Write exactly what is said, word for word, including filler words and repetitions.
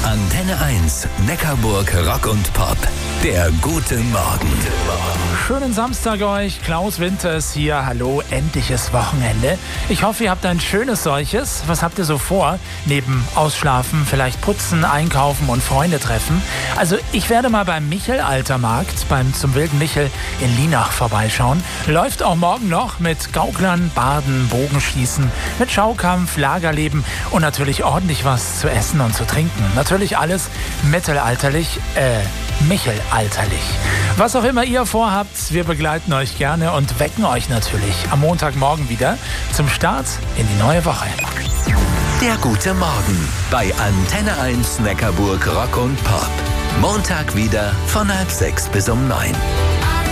Antenne eins Neckarburg Rock und Pop. Der gute Morgen. Schönen Samstag euch. Klaus Winters hier. Hallo, endliches Wochenende. Ich hoffe, ihr habt ein schönes solches. Was habt ihr so vor? Neben Ausschlafen, vielleicht putzen, einkaufen und Freunde treffen. Also ich werde mal beim Michel-Altermarkt, beim Zum Wilden Michel in Lienach vorbeischauen. Läuft auch morgen noch mit Gauklern, Baden, Bogenschießen, mit Schaukampf, Lagerleben und natürlich ordentlich was zu essen und zu trinken. Natürlich alles mittelalterlich, äh, Michelalterlich. Was auch immer ihr vorhabt, wir begleiten euch gerne und wecken euch natürlich am Montagmorgen wieder zum Start in die neue Woche. Der gute Morgen bei Antenne eins Neckarburg Rock und Pop. Montag wieder von halb sechs bis um neun.